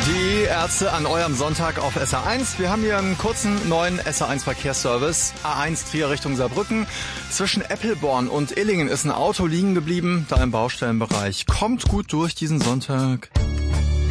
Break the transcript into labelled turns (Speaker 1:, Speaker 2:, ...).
Speaker 1: Die Ärzte an eurem Sonntag auf SR1. Wir haben hier einen kurzen neuen SR1 Verkehrsservice. A1 Trier Richtung Saarbrücken. Zwischen Eppelborn und Illingen ist ein Auto liegen geblieben, da im Baustellenbereich. Kommt gut durch diesen Sonntag.